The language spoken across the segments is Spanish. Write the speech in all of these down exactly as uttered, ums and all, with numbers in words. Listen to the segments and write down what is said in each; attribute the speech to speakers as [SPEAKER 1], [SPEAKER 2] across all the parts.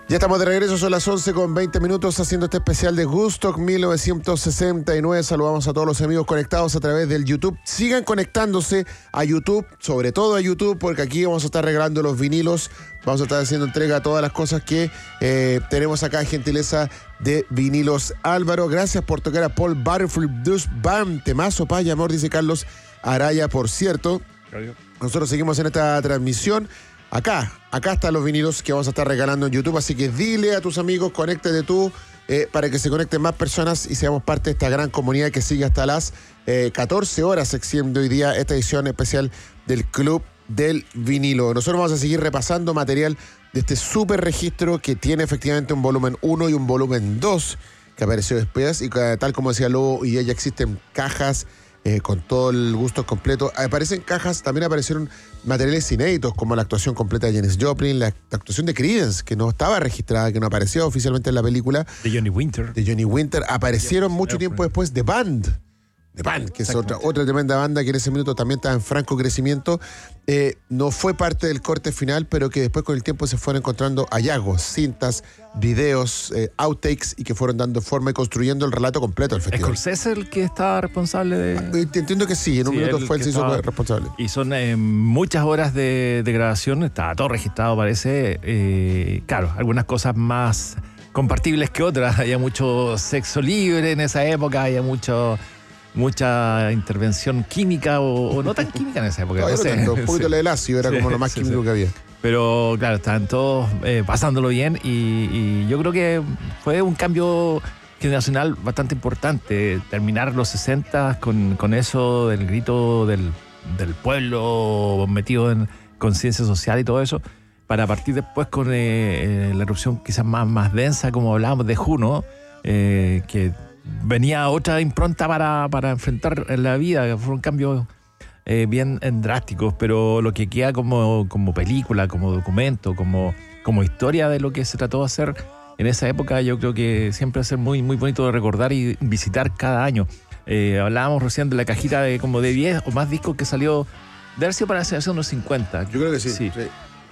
[SPEAKER 1] Ya estamos de regreso, son las once con veinte minutos haciendo este especial de Woodstock mil novecientos sesenta y nueve. Saludamos a todos los amigos conectados a través del YouTube. Sigan conectándose a YouTube, sobre todo a YouTube, porque aquí vamos a estar regalando los vinilos. Vamos a estar haciendo entrega a todas las cosas que eh, tenemos acá, gentileza de Vinilos Álvaro. Gracias por tocar a Paul Butterfield Blues Band. Temazo, paya, amor, dice Carlos Araya, por cierto. Nosotros seguimos en esta transmisión. Acá, acá están los vinilos que vamos a estar regalando en YouTube, así que dile a tus amigos, conéctate tú, eh, para que se conecten más personas y seamos parte de esta gran comunidad que sigue hasta las eh, catorce horas, extiende hoy día esta edición especial del Club del Vinilo. Nosotros vamos a seguir repasando material de este super registro que tiene efectivamente un volumen uno y un volumen dos que apareció después, y que, tal como decía Lobo, y ya existen cajas Eh, con todo el gusto completo. Aparecen cajas, también aparecieron materiales inéditos como la actuación completa de Janis Joplin, la, la actuación de Creedence, que no estaba registrada, que no aparecía oficialmente en la película.
[SPEAKER 2] De Johnny Winter.
[SPEAKER 1] De Johnny Winter. Aparecieron mucho tiempo después The Band. The Band, que es otra, otra tremenda banda que en ese minuto también estaba en franco crecimiento. Eh, no fue parte del corte final, pero que después con el tiempo se fueron encontrando hallazgos, cintas, videos, eh, outtakes, y que fueron dando forma y construyendo el relato completo del festival.
[SPEAKER 2] ¿Scorsese el que estaba responsable de...?
[SPEAKER 1] Ah, entiendo que sí, en un
[SPEAKER 2] sí,
[SPEAKER 1] minuto fue el que se hizo responsable.
[SPEAKER 2] Y son eh, muchas horas de, de grabación, estaba todo registrado, parece. Eh, claro, algunas cosas más compartibles que otras. Había mucho sexo libre en esa época, había mucho... mucha intervención química o, o no tan química en esa época.
[SPEAKER 1] No,
[SPEAKER 2] no sé.
[SPEAKER 1] tanto, un poquito
[SPEAKER 2] sí.
[SPEAKER 1] del ácido era sí, como lo más sí, químico sí. que había.
[SPEAKER 2] Pero claro, estaban todos eh, pasándolo bien y, y yo creo que fue un cambio generacional bastante importante. Terminar los sesenta con, con eso del grito del, del pueblo metido en conciencia social y todo eso, para partir después con eh, la erupción quizás más, más densa, como hablábamos de Juno, eh, que venía otra impronta para, para enfrentar la vida. Fue un cambio eh, bien drástico, pero lo que queda como, como película, como documento, como, como historia de lo que se trató de hacer en esa época, yo creo que siempre va a ser muy, muy bonito de recordar y visitar cada año. Eh, hablábamos recién de la cajita de como de diez o más discos que salió de haber sido para hace unos cincuenta.
[SPEAKER 1] Yo creo que sí.
[SPEAKER 2] sí.
[SPEAKER 1] sí.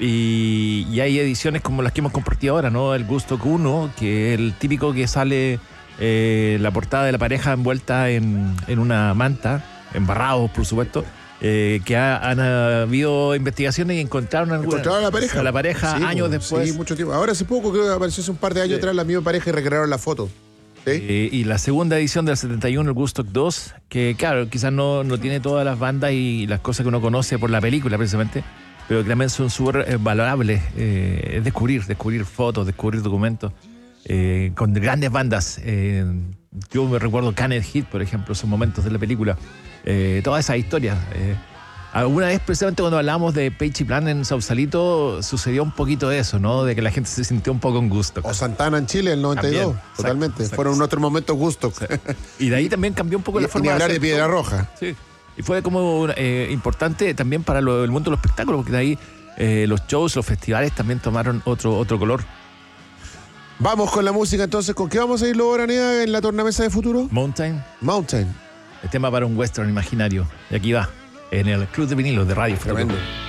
[SPEAKER 2] Y, y hay ediciones como las que hemos compartido ahora, ¿no? El Woodstock uno, que es el típico que sale... Eh, la portada de la pareja envuelta en, en una manta, embarrados por supuesto, eh, que ha, han habido investigaciones y encontraron, alguna,
[SPEAKER 1] ¿Encontraron a la pareja?
[SPEAKER 2] A la pareja
[SPEAKER 1] sí,
[SPEAKER 2] años después.
[SPEAKER 1] Sí, mucho tiempo. Ahora hace poco, creo que apareció hace un par de años sí. atrás la misma pareja y recrearon la foto. ¿Sí?
[SPEAKER 2] Eh, y la segunda edición del setenta y uno, el Woodstock dos, que claro, quizás no, no tiene todas las bandas y las cosas que uno conoce por la película precisamente, pero que también son súper eh, valorables. Eh, es descubrir, descubrir fotos, descubrir documentos. Eh, con grandes bandas. Eh, yo me recuerdo Canet Heat, por ejemplo, esos momentos de la película. Eh, todas esas historias. Eh, alguna vez, precisamente cuando hablamos de Page y Plan en Sausalito, sucedió un poquito de eso, ¿no? De que la gente se sintió un poco en gusto.
[SPEAKER 1] O Santana en Chile, en el noventa y dos. También, totalmente. Exacto, exacto. Fueron otros momentos gustos.
[SPEAKER 2] Y de ahí también cambió un poco
[SPEAKER 1] y,
[SPEAKER 2] la forma
[SPEAKER 1] de hablar
[SPEAKER 2] de,
[SPEAKER 1] de Piedra Roja.
[SPEAKER 2] Sí. Y fue como eh, importante también para lo, el mundo del espectáculo, porque de ahí eh, los shows, los festivales también tomaron otro, otro color.
[SPEAKER 1] Vamos con la música entonces. ¿Con qué vamos a ir, Lobo Araneda, en la tornamesa de futuro?
[SPEAKER 2] Mountain.
[SPEAKER 1] Mountain.
[SPEAKER 2] El tema para un western imaginario. Y aquí va, en el Club de Vinilos de Radio Tremendo.